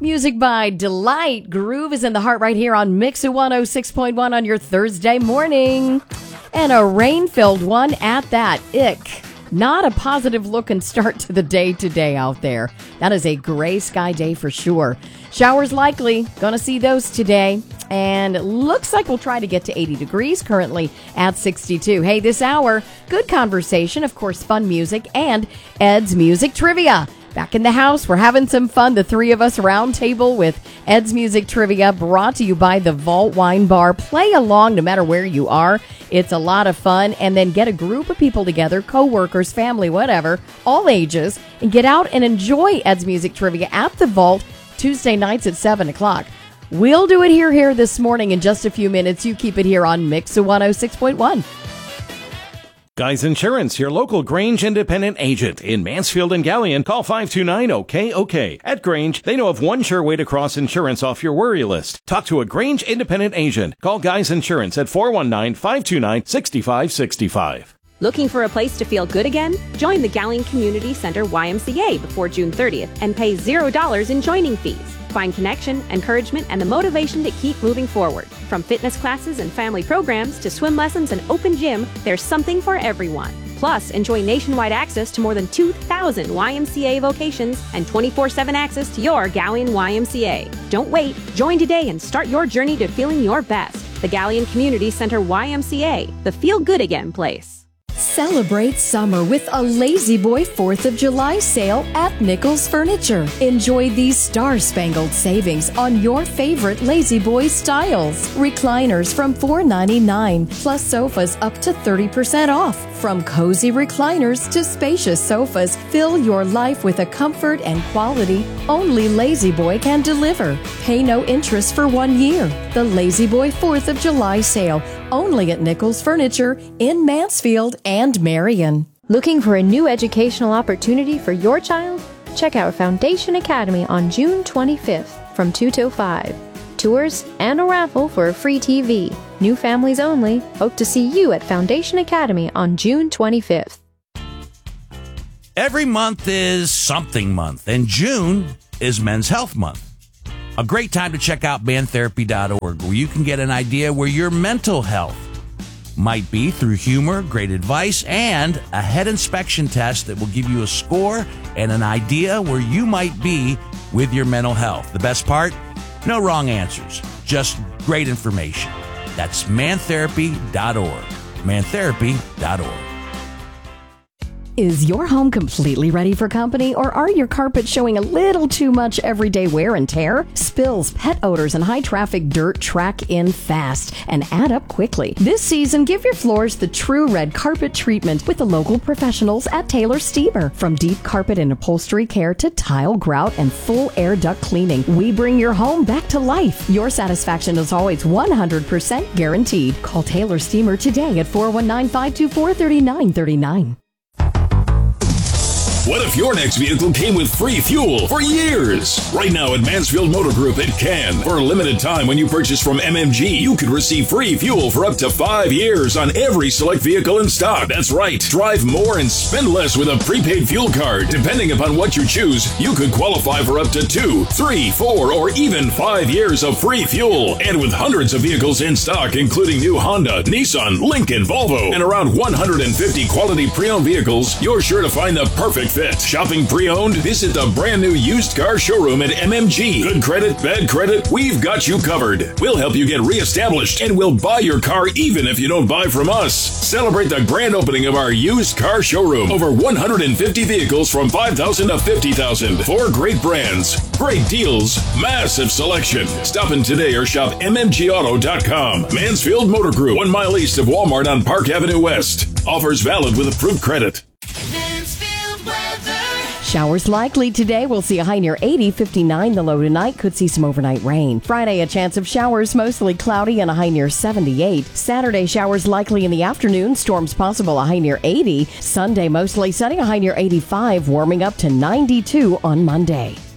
Music by Delight. Groove is in the heart right here on Mix 106.1 on your Thursday morning. And a rain-filled one at that. Ick. Not a positive looking start to the day today out there. That is a gray sky day for sure. Showers likely. Gonna see those today. And it looks like we'll try to get to 80 degrees, currently at 62. Hey, this hour, good conversation, of course, fun music, and Ed's Music Trivia. Back in the house, we're having some fun. The three of us round table with Ed's Music Trivia, brought to you by the Vault Wine Bar. Play along no matter where you are. It's a lot of fun. And then get a group of people together, co-workers, family, whatever, all ages, and get out and enjoy Ed's Music Trivia at the Vault Tuesday nights at 7 o'clock. We'll do it here this morning in just a few minutes. You keep it here on Mix 106.1. Guys Insurance, your local Grange independent agent in Mansfield and Galion. Call 529-OK-OK. At Grange, they know of one sure way to cross insurance off your worry list. Talk to a Grange independent agent. Call Guys Insurance at 419-529-6565. Looking for a place to feel good again? Join the Galion Community Center YMCA before June 30th and pay $0 in joining fees. Find connection, encouragement, and the motivation to keep moving forward. From fitness classes and family programs to swim lessons and open gym, there's something for everyone. Plus, enjoy nationwide access to more than 2,000 YMCA vocations and 24/7 access to your Galion YMCA. Don't wait. Join today and start your journey to feeling your best. The Galion Community Center YMCA, the Feel Good Again place. Celebrate summer with a Lazy Boy 4th of July sale at Nichols Furniture. Enjoy these star-spangled savings on your favorite Lazy Boy styles. Recliners from $4.99, plus sofas up to 30% off. From cozy recliners to spacious sofas, fill your life with a comfort and quality only Lazy Boy can deliver. Pay no interest for 1 year. The Lazy Boy 4th of July sale, only at Nichols Furniture in Mansfield and Marion. Looking for a new educational opportunity for your child? Check out Foundation Academy on June 25th from 2 till 5. Tours and a raffle for a free TV. New families only. Hope to see you at Foundation Academy on June 25th. Every month is something month, and June is Men's Health Month. A great time to check out mantherapy.org, where you can get an idea where your mental health might be through humor, great advice, and a head inspection test that will give you a score and an idea where you might be with your mental health. The best part? No wrong answers, just great information. That's mantherapy.org. mantherapy.org. Is your home completely ready for company, or are your carpets showing a little too much everyday wear and tear? Spills, pet odors, and high-traffic dirt track in fast and add up quickly. This season, give your floors the true red carpet treatment with the local professionals at Taylor Steamer. From deep carpet and upholstery care to tile, grout, and full air duct cleaning, we bring your home back to life. Your satisfaction is always 100% guaranteed. Call Taylor Steamer today at 419-524-3939. What if your next vehicle came with free fuel for years? Right now at Mansfield Motor Group, it can. For a limited time, when you purchase from MMG, you could receive free fuel for up to 5 years on every select vehicle in stock. That's right. Drive more and spend less with a prepaid fuel card. Depending upon what you choose, you could qualify for up to 2, 3, 4, or even 5 years of free fuel. And with hundreds of vehicles in stock, including new Honda, Nissan, Lincoln, Volvo, and around 150 quality pre-owned vehicles, you're sure to find the perfect fit. Shopping pre-owned? Visit the brand new used car showroom at MMG. Good credit, bad credit, we've got you covered. We'll help you get reestablished, and we'll buy your car even if you don't buy from us. Celebrate the grand opening of our used car showroom. Over 150 vehicles from $5,000 to $50,000. 4 great brands, great deals, massive selection. Stop in today or shop mmgauto.com. Mansfield Motor Group, 1 mile east of Walmart on Park Avenue West. Offers valid with approved credit. Showers likely today. We'll see a high near 80, 59 the low tonight. Could see some overnight rain. Friday, a chance of showers, mostly cloudy, and a high near 78. Saturday, showers likely in the afternoon. Storms possible, a high near 80. Sunday, mostly sunny, a high near 85. Warming up to 92 on Monday.